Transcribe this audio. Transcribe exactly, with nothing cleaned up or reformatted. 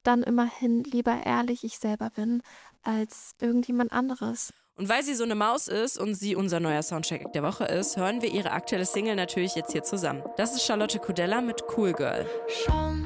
dann immerhin lieber ehrlich ich selber bin, als irgendjemand anderes. Und weil sie so eine Maus ist und sie unser neuer Soundcheck der Woche ist, hören wir ihre aktuelle Single natürlich jetzt hier zusammen. Das ist Charlotte Kodella mit Cool Girl. Schon